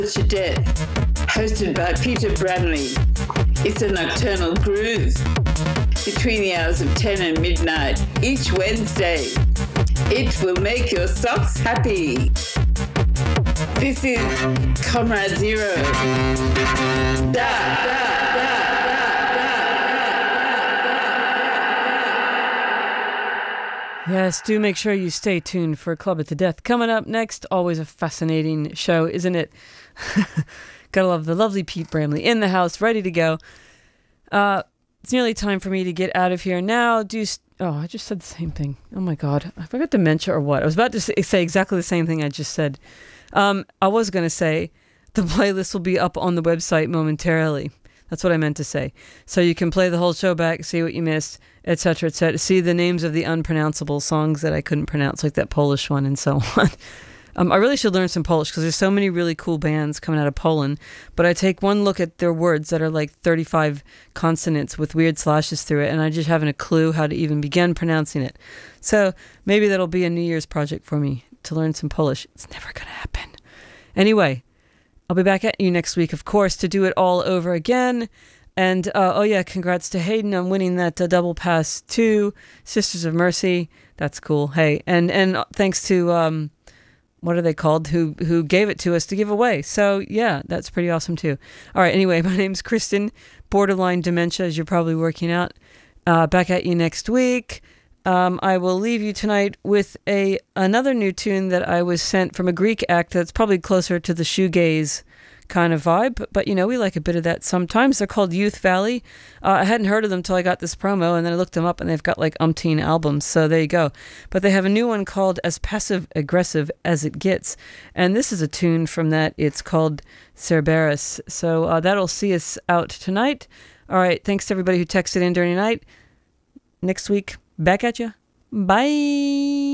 to Death, hosted by Peter Bramley. It's a nocturnal groove between the hours of 10 and midnight each Wednesday. It will make your socks happy. This is Comrade Zero. Yes, do make sure you stay tuned for Club It to Death. Coming up next, always a fascinating show, isn't it? Gotta love the lovely Pete Bramley in the house, ready to go. It's nearly time for me to get out of here now. I just said the same thing. Oh my God. I forgot dementia or what. I was about to say exactly the same thing I just said. I was going to say the playlist will be up on the website momentarily. That's what I meant to say. So you can play the whole show back, see what you missed, etc., etc. See the names of the unpronounceable songs that I couldn't pronounce, like that Polish one and so on. I really should learn some Polish because there's so many really cool bands coming out of Poland. But I take one look at their words that are like 35 consonants with weird slashes through it, and I just haven't a clue how to even begin pronouncing it. So maybe that'll be a New Year's project for me to learn some Polish. It's never going to happen. Anyway, I'll be back at you next week, of course, to do it all over again. And, congrats to Hayden on winning that double pass to Sisters of Mercy. That's cool. Hey, and thanks to... what are they called, who gave it to us to give away. So, yeah, that's pretty awesome, too. All right, anyway, my name's Kristen, borderline dementia, as you're probably working out. Back at you next week. I will leave you tonight with another new tune that I was sent from a Greek act that's probably closer to the shoegaze kind of vibe, but we like a bit of that sometimes. They're called Youth Valley. I hadn't heard of them till I got this promo, and then I looked them up, and they've got like umpteen albums, so there you go. But they have a new one called As Passive Aggressive as It Gets, and this is a tune from that. It's called Cerberus. So that'll see us out tonight. All right, thanks to everybody who texted in during the night. Next week, back at you. Bye.